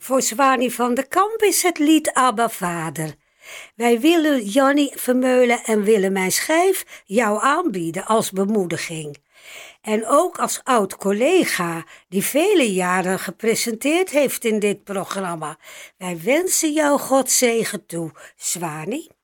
Voor Zwanie van de Kamp is het lied Abba Vader. Wij willen Jannie Vermeulen en Willemijn Schijf jou aanbieden als bemoediging. En ook als oud-collega die vele jaren gepresenteerd heeft in dit programma. Wij wensen jou God zegen toe, Zwanie.